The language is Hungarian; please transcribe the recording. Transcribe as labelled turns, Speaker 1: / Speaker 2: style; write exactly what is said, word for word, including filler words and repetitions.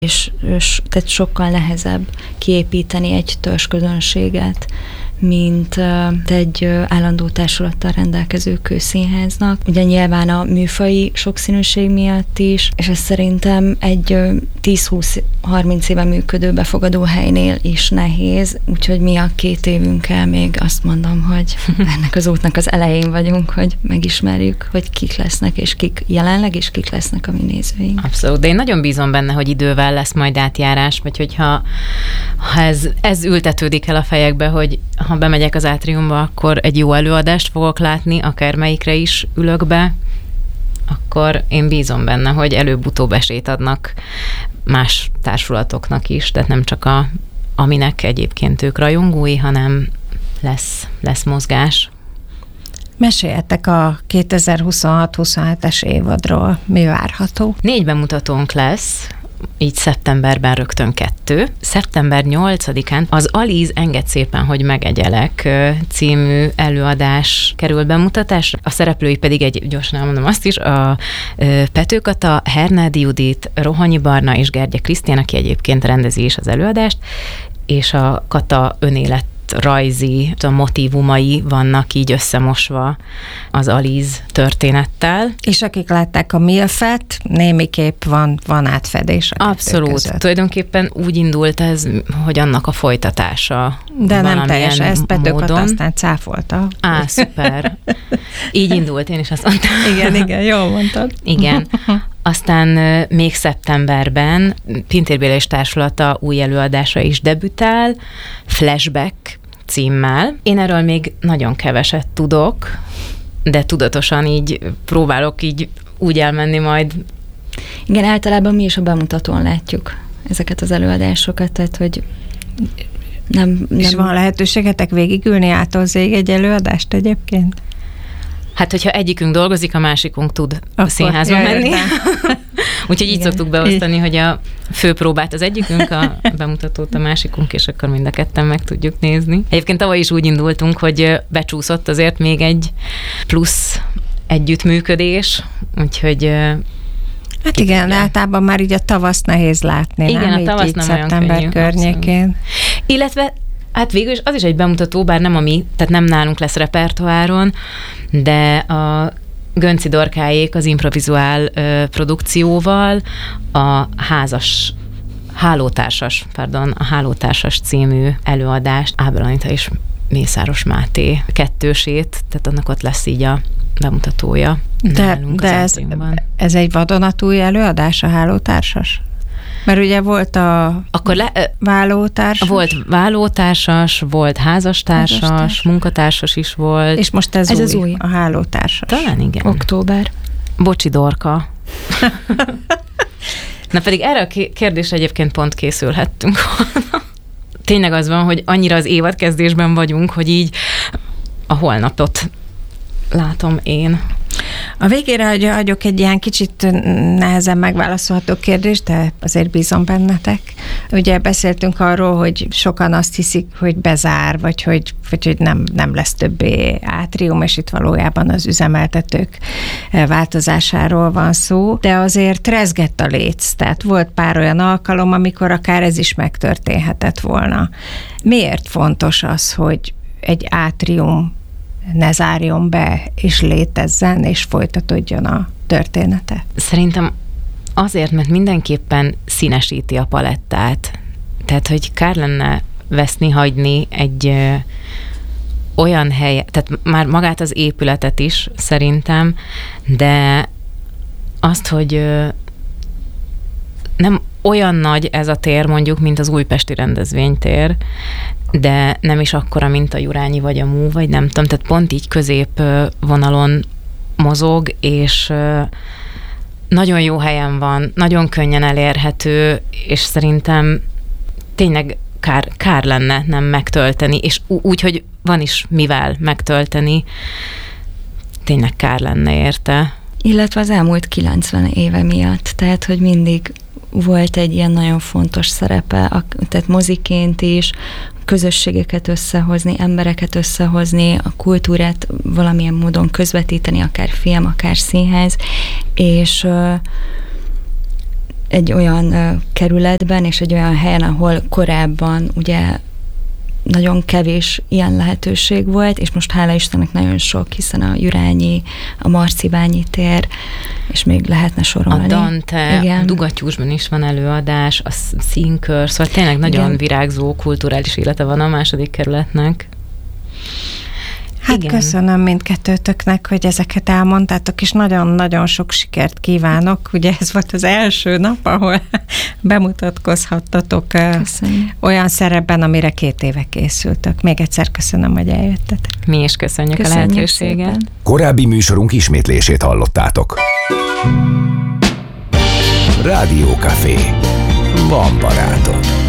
Speaker 1: és, és tehát sokkal nehezebb kiépíteni egy törzsközönséget, mint egy állandó társulattal rendelkező kőszínháznak. Ugye nyilván a műfaji sokszínűség miatt is, és ez szerintem egy tíz-húsz-harminc éve működő befogadó helynél is nehéz, úgyhogy mi a két évünkkel még azt mondom, hogy ennek az útnak az elején vagyunk, hogy megismerjük, hogy kik lesznek, és kik jelenleg, és kik lesznek a mi nézőink.
Speaker 2: Abszolút, de én nagyon bízom benne, hogy idővel lesz majd átjárás, vagy hogyha ha ez, ez ültetődik el a fejekbe, hogy ha bemegyek az átriumba, akkor egy jó előadást fogok látni, akár melyikre is ülök be, akkor én bízom benne, hogy előbb-utóbb esélyt adnak más társulatoknak is, tehát nem csak a, aminek egyébként ők rajongói, hanem lesz, lesz mozgás.
Speaker 3: Meséljetek a kétezer-huszonhat-huszonhetes évadról, mi várható?
Speaker 2: Négy bemutatónk lesz, így szeptemberben rögtön kettő. szeptember nyolcadikán az Aliz Engedd szépen, hogy megegyelek című előadás kerül bemutatásra. A szereplői pedig egy, gyorsan elmondom azt is, a Pető Kata, Hernádi Judit, Rohanyi Barna és Gergye Krisztián, aki egyébként rendezi is az előadást, és a Kata önélet rajzi, a motívumai vannak így összemosva az Aliz történettel.
Speaker 3: És akik látták a Milfet, némiképp van, van átfedés a
Speaker 2: Abszolút.
Speaker 3: között.
Speaker 2: Tulajdonképpen úgy indult ez, hogy annak a folytatása.
Speaker 3: De nem teljesen, ezt Pető Kata aztán cáfolta.
Speaker 2: Á, szuper. Így indult, én is azt mondtam.
Speaker 3: Igen, igen, jól mondtad.
Speaker 2: Igen. Aztán még szeptemberben Pintér Béla és társulata új előadása is debütál, Flashback címmel. Én erről még nagyon keveset tudok, de tudatosan így próbálok így úgy elmenni majd.
Speaker 1: Igen, általában mi is a bemutatón látjuk ezeket az előadásokat, tehát hogy nem... nem...
Speaker 3: És van lehetőségetek végigülni ától zég egy előadást egyébként?
Speaker 2: Hát, hogyha egyikünk dolgozik, a másikunk tud a színházba menni. Úgyhogy így szoktuk beosztani, hogy a főpróbát az egyikünk, a bemutatót a másikunk, és akkor mind a ketten meg tudjuk nézni. Egyébként tavaly is úgy indultunk, hogy becsúszott azért még egy plusz együttműködés, úgyhogy...
Speaker 3: Hát igen, igen, általában már így a tavaszt nehéz látni,
Speaker 2: igen,
Speaker 3: nem?
Speaker 2: Igen, a tavasz nem olyan könnyű.
Speaker 3: Környékén.
Speaker 2: Abszolút. Illetve hát végül is az is egy bemutató, bár nem a mi, tehát nem nálunk lesz repertoáron, de a Gönci Dorkáék az improvizuál ö, produkcióval a házas, hálótársas, pardon, a hálótársas című előadást Ábel Anita és Mészáros Máté kettősét, tehát annak ott lesz így a bemutatója.
Speaker 3: De, de ez, ez egy vadonatúj előadás, a hálótársas? Mert ugye volt a
Speaker 2: Akkor le,
Speaker 3: válótársas.
Speaker 2: Volt válótársas, volt házastársas, házastársas, munkatársas is volt.
Speaker 3: És most ez,
Speaker 1: ez
Speaker 3: új,
Speaker 1: az új,
Speaker 3: a hálótársas.
Speaker 2: Talán igen.
Speaker 1: Október.
Speaker 2: Bocsi Dorka. Na pedig erre a kérdésre egyébként pont készülhettünk volna. Tényleg az van, hogy annyira az évadkezdésben vagyunk, hogy így a holnapot látom én.
Speaker 3: A végére hagyok egy ilyen kicsit nehezen megválaszolható kérdést, de azért bízom bennetek. Ugye beszéltünk arról, hogy sokan azt hiszik, hogy bezár, vagy hogy, vagy hogy nem, nem lesz többé átrium, és itt valójában az üzemeltetők változásáról van szó, de azért rezgett a léc, tehát volt pár olyan alkalom, amikor akár ez is megtörténhetett volna. Miért fontos az, hogy egy átrium ne zárjon be, és létezzen, és folytatódjon a története?
Speaker 2: Szerintem azért, mert mindenképpen színesíti a palettát. Tehát, hogy kár lenne veszni, hagyni egy ö, olyan hely, tehát már magát az épületet is szerintem, de azt, hogy ö, nem olyan nagy ez a tér mondjuk, mint az újpesti rendezvénytér, de nem is akkora, mint a Jurányi vagy a Mú, vagy nem tudom, tehát pont így középvonalon mozog, és nagyon jó helyen van, nagyon könnyen elérhető, és szerintem tényleg kár, kár lenne nem megtölteni, és úgy, hogy van is mivel megtölteni, tényleg kár lenne érte.
Speaker 1: Illetve az elmúlt kilencven éve miatt, tehát, hogy mindig volt egy ilyen nagyon fontos szerepe, tehát moziként is, közösségeket összehozni, embereket összehozni, a kultúrát valamilyen módon közvetíteni, akár film, akár színház, és egy olyan kerületben és egy olyan helyen, ahol korábban ugye nagyon kevés ilyen lehetőség volt, és most hála Istennek nagyon sok, hiszen a Jurányi, a Marciványi tér, és még lehetne sorolni.
Speaker 2: A Dante, igen. A Dugattyúsban is van előadás, a színkör, szóval tényleg nagyon igen. virágzó kulturális élete van a második kerületnek.
Speaker 3: Hát igen. Köszönöm mindkettőtöknek, hogy ezeket elmondtátok, és nagyon-nagyon sok sikert kívánok. Ugye ez volt az első nap, ahol bemutatkozhattatok köszönjük. Olyan szerepben, amire két éve készültök. Még egyszer köszönöm, hogy eljöttetek.
Speaker 2: Mi is köszönjük, köszönjük a lehetőséget. Szépen.
Speaker 4: Korábbi műsorunk ismétlését hallottátok. Rádiókafé. Van barátom.